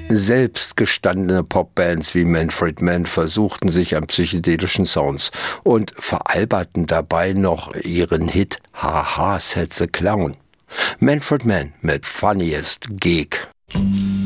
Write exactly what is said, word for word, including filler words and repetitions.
Selbst gestandene Popbands wie Manfred Mann versuchten sich an psychedelischen Sounds und veralberten dabei noch ihren Hit Haha, That's a Clown. Manfred Mann mit Funniest Gig.